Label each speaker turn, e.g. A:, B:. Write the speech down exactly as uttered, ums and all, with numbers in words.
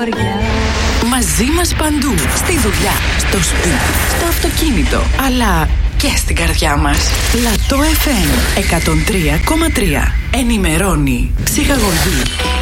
A: χωριά.
B: Μαζί μας παντού. Στη δουλειά, στο σπίτι, στο αυτοκίνητο, αλλά και στην καρδιά μας. Λατό εφ εμ εκατόν τρία κόμμα τρία. Ενημερώνει, ψυχαγωγεί